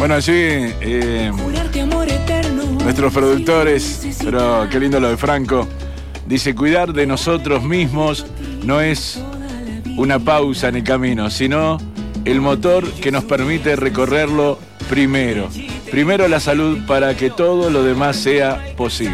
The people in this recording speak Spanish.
Bueno, sí, nuestros productores, pero qué lindo lo de Franco. Dice, cuidar de nosotros mismos no es una pausa en el camino, sino el motor que nos permite recorrerlo primero. Primero la salud para que todo lo demás sea posible.